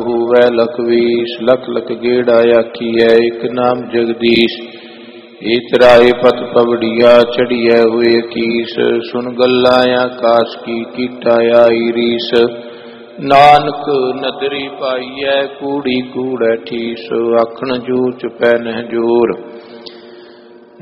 होवै लखवीस। लख लख गेड़ा आखिए एक नाम जगदीश। इतराए पत पवड़िया चढ़िए हुए कीस। सुन गल्ला आकाश की कीटा आई रीस। नानक नदरी पाइए कूड़ी कूड़ै ठीस। आखण जूच पैनह जोर